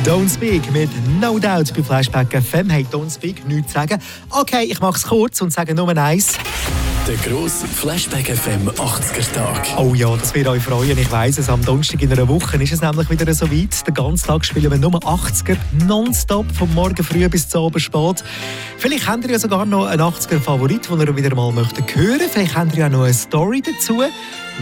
Don't Speak mit No Doubt bei Flashback FM. Hey, Don't Speak, nichts zu sagen. Okay, ich mache es kurz und sage nur eins. Der grosse Flashback FM 80er-Tag. Oh ja, das wird euch freuen. Ich weiss es, am Donnerstag in einer Woche ist es nämlich wieder so weit. Den ganzen Tag spielen wir nur 80er, nonstop, vom Morgen früh bis zum Abend spät. Vielleicht habt ihr ja sogar noch einen 80er-Favorit, den ihr wieder mal hören möchtet. Vielleicht habt ihr ja noch eine Story dazu.